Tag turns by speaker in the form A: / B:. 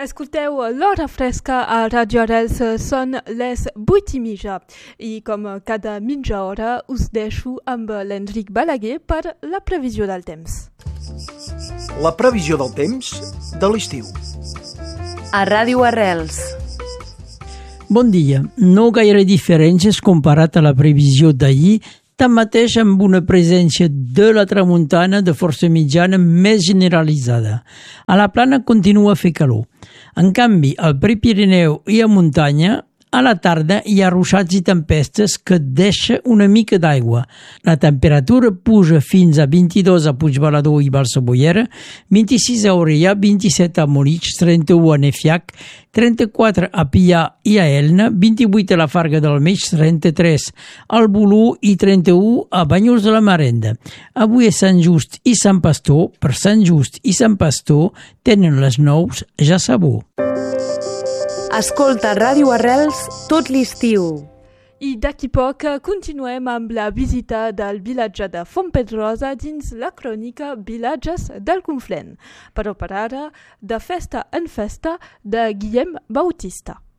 A: Escolteu l'hora fresca a Radio Arrels, són les 8:30 i com cada mitja hora us deixo amb l'Enric Balaguer per la previsió del temps.
B: La previsió del temps de l'estiu.
C: A Ràdio Arrels.
D: Bon dia. No gaire diferències comparat a la previsió d'ahir, tanmateix amb una presència de la tramuntana de força mitjana més generalitzada. A la plana continua a fer calor. En canvi, al Prepirineu i a muntanya, a la tarda hi ha ruixats i tempestes que deixa una mica d'aigua. La temperatura puja fins a 22 a Puigbalador i Balsaboiera, 26 a Orellà, 27 a Morits, 31 a Nefiac, 34 a Pià i a Elna, 28 a la Farga del Mig, 33 al Bolú i 31 a Banyuls de la Marenda. Avui a Sant Just i Sant Pastor, per Sant Just i Sant Pastor, tenen les 9 ja sabó.
C: Escolta Ràdio Arrels tot l'estiu.
A: I d'aquí poc continuem amb la visita del vilatge de Fontpedrosa dins la crònica Vilatges del Conflent. Però per ara, de festa en festa de Guillem Bautista.